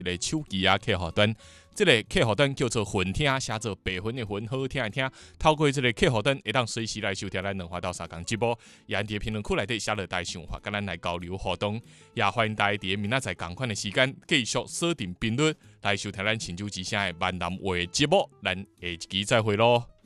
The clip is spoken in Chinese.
一个手机啊客户端。这个客户端叫做混听，写做白混的混，好听的听。透过这个客户端，会当随时来收听咱2话到3讲直播。也伫评论区内底写落大家想法，跟咱来交流互动。也欢迎大家伫明仔载同款的时间，继续锁定频率来收听咱新竹之声的闽南话节目。咱下一期再会咯。